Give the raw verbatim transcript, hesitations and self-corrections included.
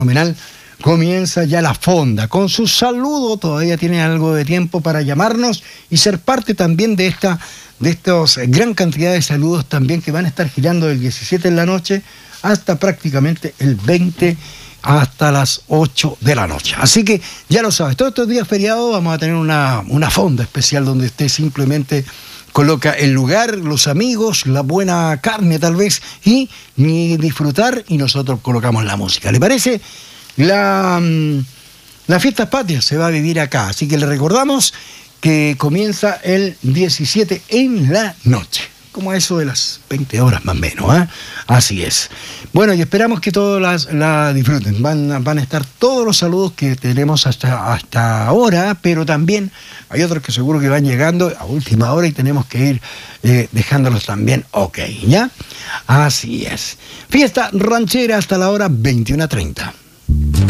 fenomenal. Comienza ya la fonda con su saludo, todavía tiene algo de tiempo para llamarnos y ser parte también de esta de estos gran cantidad de saludos también que van a estar girando del diecisiete en la noche hasta prácticamente el veinte, hasta las ocho de la noche. Así que ya lo sabes, todos estos días feriados vamos a tener una, una fonda especial donde usted simplemente coloca el lugar, los amigos, la buena carne tal vez, y, y disfrutar, y nosotros colocamos la música. ¿Le parece? La, la fiesta patria se va a vivir acá, así que le recordamos que comienza el diecisiete en la noche, como a eso de las veinte horas más o menos, ¿eh? Así es. Bueno, y esperamos que todos las, la disfruten. Van, van a estar todos los saludos que tenemos hasta, hasta ahora, pero también hay otros que seguro que van llegando a última hora y tenemos que ir eh, dejándolos también ok, ¿ya? Así es. Fiesta ranchera hasta la hora veintiuna treinta.